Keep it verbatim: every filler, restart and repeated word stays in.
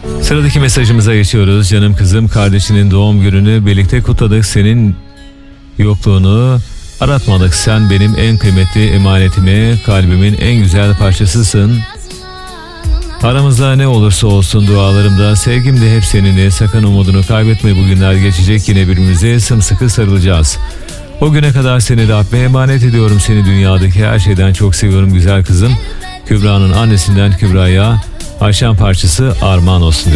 Sıradaki mesajımıza geçiyoruz. Canım kızım, kardeşinin doğum gününü birlikte kutladık. Senin yokluğunu aratmadık. Sen benim en kıymetli emanetimi, kalbimin en güzel parçasısın. Aramızda ne olursa olsun dualarımda, sevgim de hep seninle. Sakın umudunu kaybetme, bu günler geçecek, yine birbirimize sımsıkı sarılacağız. O güne kadar seni Rabbe emanet ediyorum. Seni dünyadaki her şeyden çok seviyorum güzel kızım. Kübra'nın annesinden Kübra'ya Ayşen parçası armağan olsun.